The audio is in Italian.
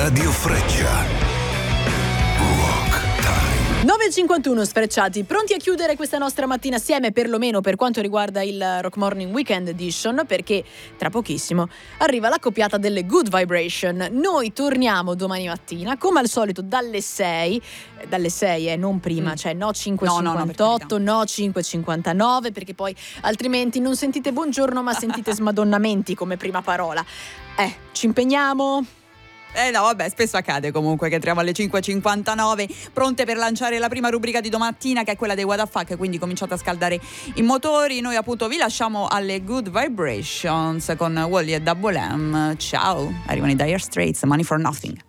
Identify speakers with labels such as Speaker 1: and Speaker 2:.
Speaker 1: Radio Freccia. Rock Time.
Speaker 2: 9.51 Sfrecciati, pronti a chiudere questa nostra mattina assieme, perlomeno per quanto riguarda il Rock Morning Weekend Edition, perché tra pochissimo arriva la coppiata delle Good Vibration. Noi torniamo domani mattina come al solito dalle 6 non prima, cioè no 5.58, no 5.59, perché poi altrimenti non sentite buongiorno ma sentite smadonnamenti come prima parola. Ci impegniamo.
Speaker 3: No, vabbè, spesso accade comunque che entriamo alle 5.59 pronte per lanciare la prima rubrica di domattina, che è quella dei What the Fuck, quindi cominciate a scaldare i motori. Noi appunto vi lasciamo alle Good Vibrations con Wally e Double M. Ciao, arrivano i Dire Straits, Money for Nothing.